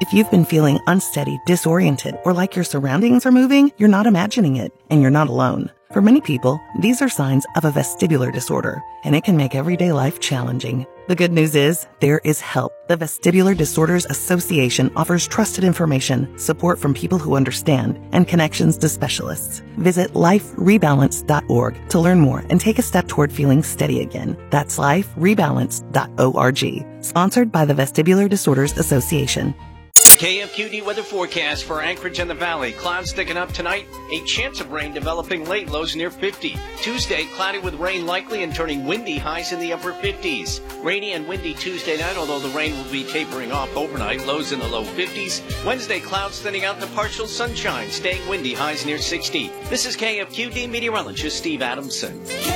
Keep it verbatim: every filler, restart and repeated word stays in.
If you've been feeling unsteady, disoriented, or like your surroundings are moving, you're not imagining it, and you're not alone. For many people, these are signs of a vestibular disorder, and it can make everyday life challenging. The good news is, there is help. The Vestibular Disorders Association offers trusted information, support from people who understand, and connections to specialists. Visit life rebalance dot org to learn more and take a step toward feeling steady again. That's life rebalance dot org. Sponsored by the Vestibular Disorders Association. K F Q D weather forecast for Anchorage and the Valley. Clouds sticking up tonight. A chance of rain developing late, lows near fifty. Tuesday, cloudy with rain likely and turning windy, highs in the upper fifties. Rainy and windy Tuesday night, although the rain will be tapering off overnight, lows in the low fifties. Wednesday, clouds thinning out to partial sunshine, staying windy, highs near sixty. This is K F Q D meteorologist Steve Adamson.